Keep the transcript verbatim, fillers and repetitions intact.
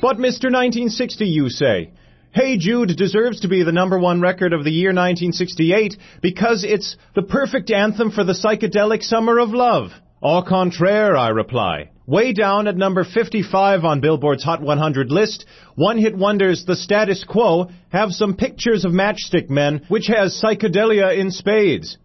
But Mister nineteen sixty, you say. Hey Jude deserves to be the number one record of the year nineteen sixty-eight because it's the perfect anthem for the psychedelic summer of love. Au contraire, I reply. Way down at number fifty-five on Billboard's Hot one hundred list, one-hit wonders The Status Quo have some pictures of Matchstick Men, which has psychedelia in spades.